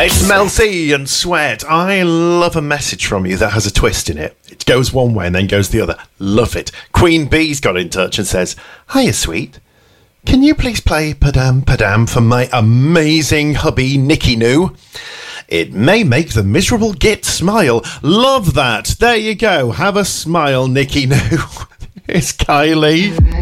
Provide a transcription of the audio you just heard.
It's Mel C and Sweat. I love a message from you that has a twist in it. It goes one way and then goes the other. Love it. Queen Bee's got in touch and says, "Hiya, sweet. Can you please play Padam Padam for my amazing hubby, Nicky Noo? It may make the miserable git smile." Love that. There you go. Have a smile, Nicky Noo. It's Kylie.